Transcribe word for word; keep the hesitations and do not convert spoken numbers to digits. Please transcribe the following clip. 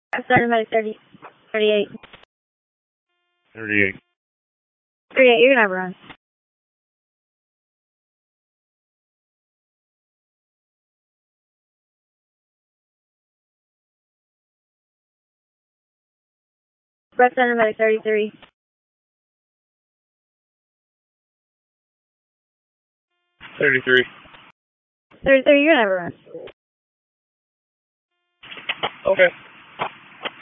I'm starting medic thirty, thirty-eight. thirty-eight. thirty-eight, you're gonna have a run. Breath center medic thirty-three. thirty-three. thirty-three, you're gonna have a run. Okay.